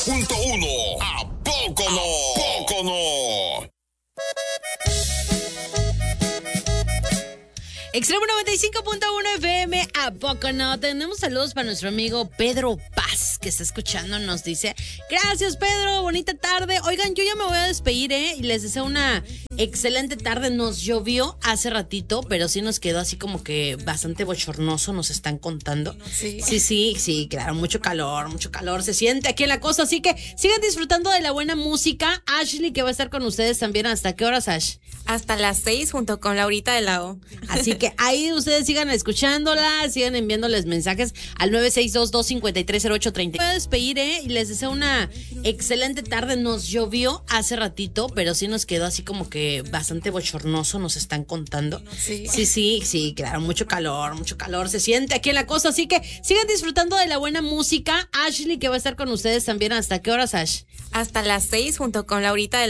95.1. ¿A poco no? ¿A poco no? Extremo 95.1 FM, ¿a poco no? Tenemos saludos para nuestro amigo Pedro Paz, que está escuchando, nos dice: gracias, Pedro, bonita tarde. Oigan, yo ya me voy a despedir, y les deseo una excelente tarde. Nos llovió hace ratito, pero sí nos quedó así como que bastante bochornoso, nos están contando. Sí, claro, mucho calor se siente aquí en la costa, así que sigan disfrutando de la buena música. Ashley, que va a estar con ustedes también, ¿hasta qué horas, Ash? Hasta las 6 junto con Laurita de la O. Así que ahí ustedes sigan escuchándola, sigan enviándoles mensajes al 962-253-0830. Voy a despedir, y les deseo una excelente tarde. Nos llovió hace ratito, pero sí nos quedó así como que bastante bochornoso, nos están contando. Sí, claro, mucho calor se siente aquí en la costa, así que sigan disfrutando de la buena música. Ashley, que va a estar con ustedes también, ¿hasta qué horas, Ash? Hasta las 6 junto con Laurita de la O.